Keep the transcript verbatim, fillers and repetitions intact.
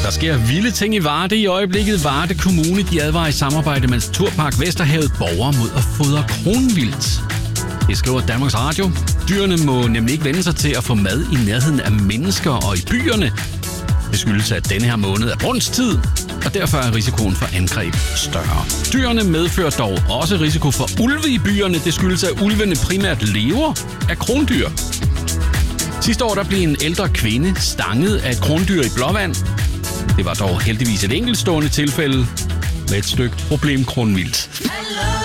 Der sker vilde ting i Varde i øjeblikket. Varde Kommune de advarer i samarbejde med Naturpark Vesterhavet borgere mod at fodre kronvildt. Det skriver Danmarks Radio. Dyrene må nemlig ikke vende sig til at få mad i nærheden af mennesker og i byerne. Det skyldes, at denne her måned er brunsttid, og derfor er risikoen for angreb større. Dyrene medfører dog også risiko for ulve i byerne. Det skyldes, at ulvene primært lever af krondyr. Sidste år der blev en ældre kvinde stanget af et krondyr i Blåvand. Det var dog heldigvis et enkeltstående tilfælde med et stykke problemkronvildt.